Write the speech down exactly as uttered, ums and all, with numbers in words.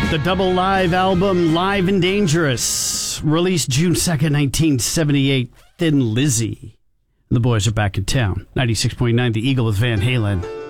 The double live album, Live and Dangerous, released June second, nineteen seventy-eight, Thin Lizzy. The boys are back in town. ninety-six point nine The Eagle with Van Halen.